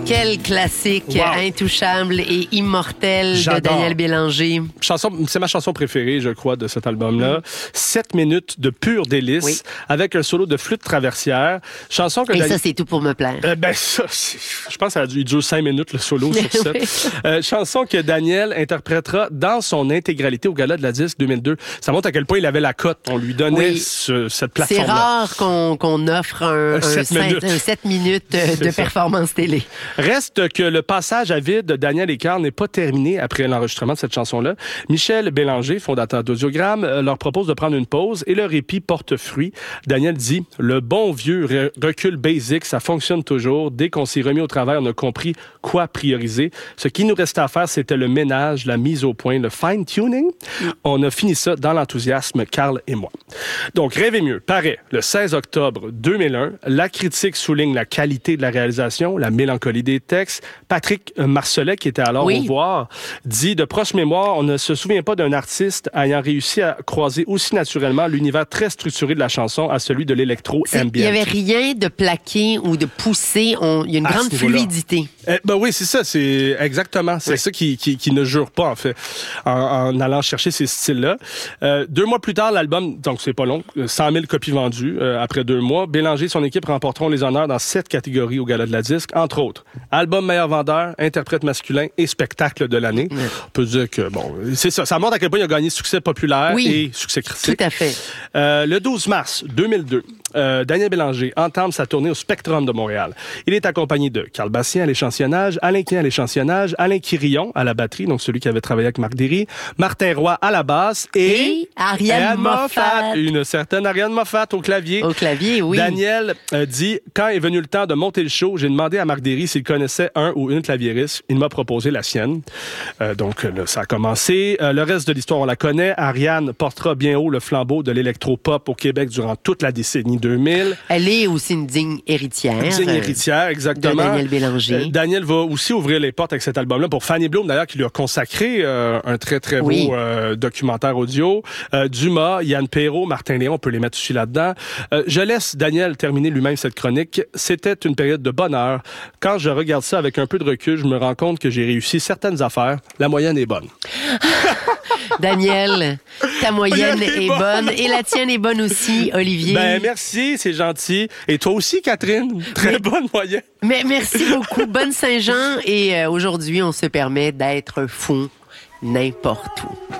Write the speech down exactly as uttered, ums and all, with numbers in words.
Quel classique Wow. intouchable et immortel J'adore. de Daniel Bélanger. Chanson, c'est ma chanson préférée, je crois, de cet album-là. Sept minutes de pur délice, Oui. avec un solo de flûte traversière. Chanson que Et Dan- ça, c'est tout pour me plaire. Euh, ben ça, c'est- je pense qu'il dure cinq minutes le solo sur sept. Oui. Euh, chanson que Daniel interprétera dans son intégralité au Gala de la Disque deux mille deux. Ça montre à quel point il avait la cote. On lui donnait Oui. ce- cette C'est plateforme-là. rare qu'on qu'on offre un, Un un sept sept minutes. un sept minutes euh, C'est de ça. performance télé. Reste que le passage à vide de Daniel et Carl n'est pas terminé après l'enregistrement de cette chanson-là. Michel Bélanger, fondateur d'Audiogramme, euh, leur propose de prendre une pause et le répit porte fruit. Daniel dit « Le bon vieux re- recul basic, ça fonctionne toujours. Dès qu'on s'est remis au travail, on a compris quoi prioriser. Ce qui nous restait à faire, c'était le ménage, la mise au point, le fine-tuning. On a fini ça dans l'enthousiasme, Carl et moi. » Donc, Rêver mieux paraît le seize octobre deux mille un. La critique souligne la qualité de la réalisation, la mélancolie des textes. Patrick Marcelet, qui était alors Oui. au voir, dit de proche mémoire, on ne se souvient pas d'un artiste ayant réussi à croiser aussi naturellement l'univers très structuré de la chanson à celui de C'est- Il l'électro-ambient. n'y avait rien de plaqué ou de poussé. On- Il y a une À grande ce niveau-là. fluidité. Eh, ben oui, c'est ça, c'est exactement. C'est Oui. ça qui, qui, qui ne jure pas, en fait, en, en allant chercher ces styles-là. Euh, deux mois plus tard, l'album, donc c'est pas long, euh, cent mille copies vendues euh, après deux mois. Bélanger et son équipe remporteront les honneurs dans sept catégories au Gala de la Disque, entre autres, album meilleur vendeur, interprète masculin et spectacle de l'année. Oui. On peut dire que, bon, c'est ça, ça montre à quel point il a gagné succès populaire Oui. et succès critique. Tout à fait. Euh, le douze mars deux mille deux, euh, Daniel Bélanger entame sa tournée au Spectrum de Montréal. Il est accompagné de Carl Bastien à l'échantillonnage, Alain Quin à l'échantillonnage, Alain Quirillon à la batterie, donc celui qui avait travaillé avec Marc Derry, Martin Roy à la basse et, Et Ariane Moffat. une certaine Ariane Moffat au clavier. Au clavier, oui. Daniel euh, dit « Quand est venu le temps de monter le show, j'ai demandé à Marc Derry s'il connaissait un ou une claviériste. Il m'a proposé la sienne. Euh, donc, là, ça a commencé. Euh, le reste de l'histoire, on la connaît. Ariane portera bien haut le flambeau de l'électropop au Québec durant toute la décennie deux mille. Elle est aussi une digne héritière. Digne euh, héritière, exactement. de Daniel Bélanger. Euh, Daniel va aussi ouvrir les portes avec cet album-là pour Fanny Bloom, d'ailleurs, qui lui a consacré euh, un très, très beau Oui. euh, documentaire audio. Euh, Dumas, Yann Perrault, Martin Léon, on peut les mettre aussi là-dedans. Euh, je laisse Daniel terminer lui-même cette chronique. C'était une période de bonheur. Quand je regarde ça avec un peu de recul, je me rends compte que j'ai réussi certaines affaires. La moyenne est bonne. Daniel, ta moyenne Elle est est bonne et la tienne est bonne aussi, Olivier. Ben, merci, c'est gentil. Et toi aussi, Catherine. Très Mais- bonne moyenne. Mais merci beaucoup. Bonne Saint-Jean. Et euh, aujourd'hui, on se permet d'être fou n'importe où.